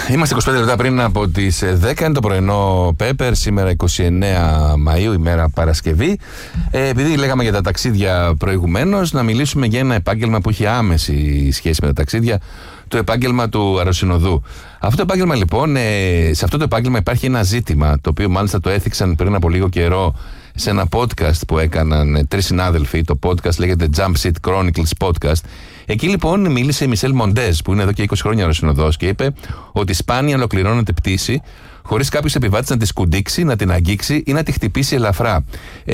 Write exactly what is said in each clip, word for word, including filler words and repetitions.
Είμαστε είκοσι πέντε λεπτά πριν από τις δέκα, είναι το πρωινό Πέπερ, σήμερα εικοστή ενάτη Μαΐου, ημέρα Παρασκευή. Ε, επειδή λέγαμε για τα ταξίδια προηγουμένως, να μιλήσουμε για ένα επάγγελμα που έχει άμεση σχέση με τα ταξίδια, το επάγγελμα του αεροσυνοδού. Αυτό το επάγγελμα λοιπόν, ε, σε αυτό το επάγγελμα υπάρχει ένα ζήτημα, το οποίο μάλιστα το έθιξαν πριν από λίγο καιρό σε ένα podcast που έκαναν ε, τρεις συνάδελφοι. Το podcast λέγεται Jump Seat Chronicles Podcast. Εκεί λοιπόν μίλησε η Μισελ Μοντέζ, που είναι εδώ και είκοσι χρόνια αεροσυνοδός, και είπε ότι σπάνια ολοκληρώνεται πτήση χωρίς κάποιος επιβάτης να τη σκουντίξει, να την αγγίξει ή να τη χτυπήσει ελαφρά.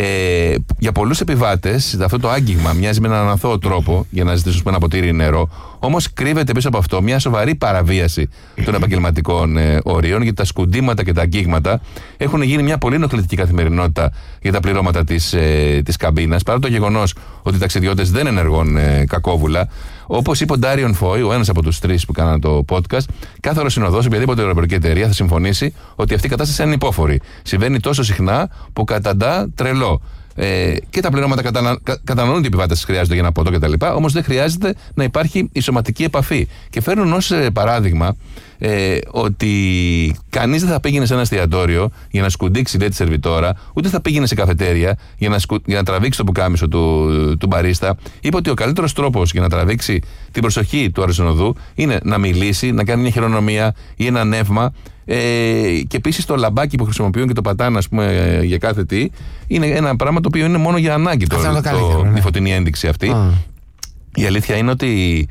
Ε, για πολλούς επιβάτες, αυτό το άγγιγμα μοιάζει με έναν αθώο τρόπο για να ζητήσουν ένα ποτήρι νερό, όμως κρύβεται πίσω από αυτό μια σοβαρή παραβίαση των επαγγελματικών ε, ορίων, γιατί τα σκουντίματα και τα αγγίγματα έχουν γίνει μια πολύ ενοχλητική καθημερινότητα για τα πληρώματα της, ε, της καμπίνας, παρά το γεγονός ότι οι ταξιδιώτες δεν ενεργούν ε, κακόβουλα. Όπως είπε ο Ντάριον Φόι, ο ένας από τους τρεις που κάναν το podcast, κάθε αεροσυνοδός, οποιαδήποτε αεροπορική εταιρεία θα συμφωνήσει ότι αυτή η κατάσταση είναι ανυπόφορη. Συμβαίνει τόσο συχνά που καταντά τρελό. Ε, και τα πληρώματα κατανα... κα... κατανοούν ότι οι επιβάτες χρειάζονται για ένα ποτό κτλ. Όμως δεν χρειάζεται να υπάρχει η σωματική επαφή. Και φέρνουν ως παράδειγμα ε, ότι κανείς δεν θα πήγαινε σε ένα εστιατόριο για να σκουντίξει, λέει, τη σερβιτόρα, ούτε θα πήγαινε σε καφετέρια για να, σκου... για να τραβήξει το πουκάμισο του, του μπαρίστα. Είπε ότι ο καλύτερος τρόπος για να τραβήξει την προσοχή του αεροσυνοδού είναι να μιλήσει, να κάνει μια χειρονομία ή ένα νεύμα. Ε, και επίσης το λαμπάκι που χρησιμοποιούν και το πατάνε, ας πούμε, για κάθε τι, είναι ένα πράγμα το οποίο είναι μόνο για ανάγκη. Το, το, το, ναι. Η φωτεινή ένδειξη αυτή. Oh. Η αλήθεια είναι ότι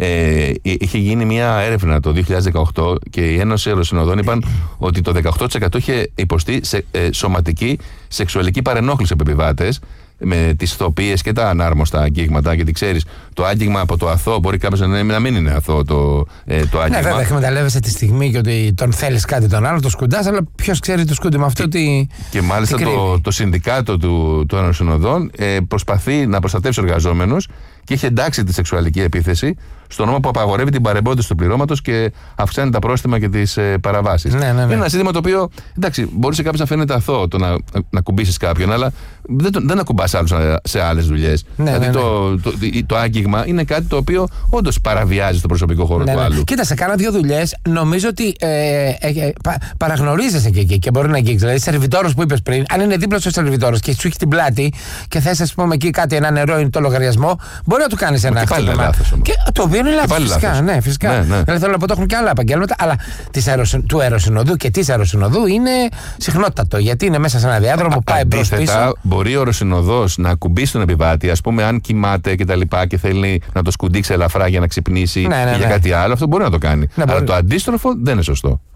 ε, είχε γίνει μια έρευνα το δύο χιλιάδες δεκαοκτώ και η Ένωση Αεροσυνοδών είπαν ότι το δεκαοκτώ τοις εκατό είχε υποστεί σε, ε, σωματική σεξουαλική παρενόχληση από επιβάτες, με τις ηθοποιίες και τα ανάρμοστα αγγίγματα. Γιατί ξέρεις, το άγγιγμα από το αθώο μπορεί κάποιος να, να μην είναι αθώο το, ε, το άγγιγμα. Ναι, βέβαια, εκμεταλλεύεσαι τη στιγμή και ότι τον θέλεις κάτι τον άλλο, το σκουντάς, αλλά ποιος ξέρει το σκούντι με αυτό τι. Και μάλιστα το, το συνδικάτο του, του αεροσυνοδών ε, προσπαθεί να προστατεύσει τους εργαζόμενους και έχει εντάξει τη σεξουαλική επίθεση στο νόμο που απαγορεύει την παρεμπόδιση του πληρώματος και αυξάνει τα πρόστιμα και τις ε, παραβάσεις. Ναι, ναι, ναι. Είναι ένα ζήτημα το οποίο, εντάξει, μπορεί σε κάποιον να φαίνεται αθώο το να, να κουμπίσεις κάποιον, αλλά δεν, δεν ακουμπάς άλλους σε άλλες δουλειές. Ναι, δηλαδή ναι, ναι. Το, το, το, το άγγιγμα είναι κάτι το οποίο όντως παραβιάζει το προσωπικό χώρο ναι, του ναι. άλλου. Κοίτα, σε κάνα δύο δουλειές νομίζω ότι ε, ε, ε, πα, παραγνωρίζεσαι και εκεί και μπορεί να αγγίξει. Δηλαδή, σερβιτόρος που είπες πριν, αν είναι δίπλα στο σερβιτόρος και σου έχει την πλάτη και θες, ας πούμε, εκεί κάτι, ένα νερό ή το λογαριασμό, μπορεί να του κάνεις ένα χτύπημα. Το οποίο είναι λάθος. Φυσικά, ναι, φυσικά. Ναι, ναι. Δηλαδή θέλω να πω ότι έχουν και άλλα επαγγέλματα, αλλά της αεροσυ... του αεροσυνοδού και της αεροσυνοδού είναι συχνότατο. Γιατί είναι μέσα σε ένα διάδρομο που πάει μπρος πίσω. Μπορεί ο αεροσυνοδός να ακουμπήσει τον επιβάτη, ας πούμε, αν κοιμάται και τα λοιπά και θέλει να το σκουντίξει ελαφρά για να ξυπνήσει ναι, ναι, ναι. ή για κάτι άλλο, αυτό μπορεί να το κάνει. Ναι, αλλά μπορεί. Το αντίστροφο δεν είναι σωστό.